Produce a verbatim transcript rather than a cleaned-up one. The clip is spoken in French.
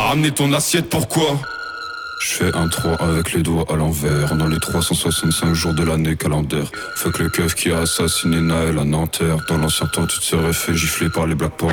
ramené ton assiette, pourquoi? Je fais un trois avec les doigts à l'envers. Pendant les trois cent soixante-cinq jours de l'année calendaire. Fuck le keuf qui a assassiné Naël à Nanterre. Dans l'ancien temps tu te serais fait gifler par les Black Panthers.